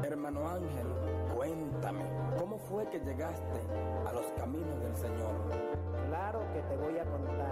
Hermano Ángel, cuéntame, ¿cómo fue que llegaste a los caminos del Señor? Claro que te voy a contar.